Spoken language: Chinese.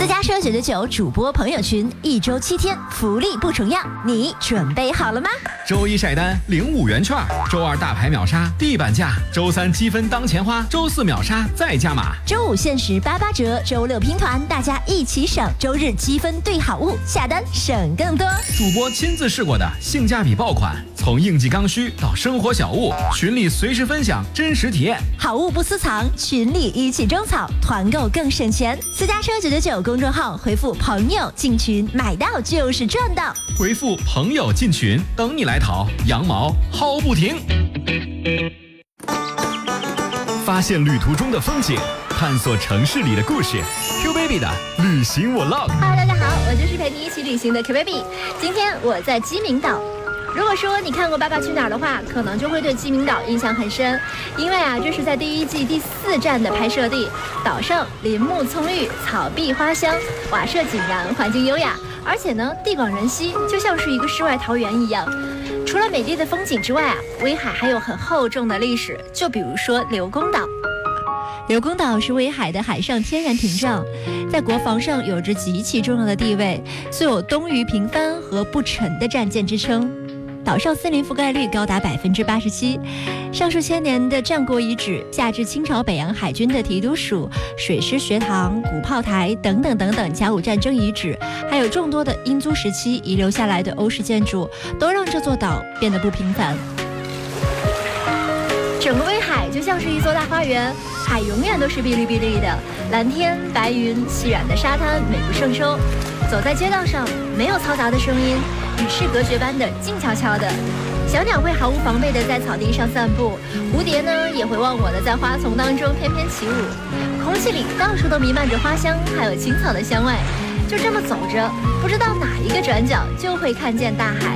私家车999主播朋友群，1周7天，福利不重样，你准备好了吗？ 周一晒单领5元券，周二大牌秒杀地板价，周三积分当钱花，周四秒杀再加码， 周五限时88折，周六拼团，大家一起省，周日积分兑好物，下单省更多。 主播亲自试过的性价比爆款，从应季刚需到生活小物，群里随时分享真实体验， 好物不私藏，群里一起种草，团购更省钱。私家车999公众号回复朋友进群，买到就是赚到。 回复朋友进群，等你来淘，羊毛薅不停。发现旅途中的风景，探索城市里的故事。Q Baby 的旅行我 log。 Hello， 大家好，我就是陪你一起旅行的 Q Baby。今天我在鸡鸣岛。如果说你看过《爸爸去哪儿》的话，可能就会对鸡鸣岛印象很深，因为这是在第1季第4站的拍摄地。岛上林木葱郁，草碧花香，瓦舍井然，环境优雅，而且呢地广人稀，就像是一个世外桃源一样。除了美丽的风景之外威海还有很厚重的历史，就比如说刘公岛。刘公岛是威海的海上天然屏障，在国防上有着极其重要的地位，素有东隅平帆和不沉的战舰之称。岛上森林覆盖率高达87%，上数千年的战国遗址，下至清朝北洋海军的提督署、水师学堂、古炮台等等等等甲午战争遗址，还有众多的英租时期遗留下来的欧式建筑，都让这座岛变得不平凡。整个威海就像是一座大花园，海永远都是碧绿碧绿的，蓝天白云，细软的沙滩，美不胜收。走在街道上，没有嘈杂的声音，与世隔绝般的静悄悄的。小鸟会毫无防备地在草地上散步，蝴蝶呢也会忘我地在花丛当中翩翩起舞。空气里到处都弥漫着花香，还有青草的香味。就这么走着，不知道哪一个转角就会看见大海。